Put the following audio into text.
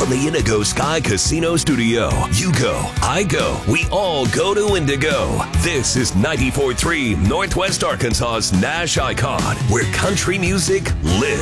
from the Indigo Sky Casino Studio. You go, I go, we all go to Indigo. This is 94.3 Northwest Arkansas's Nash Icon, where country music lives.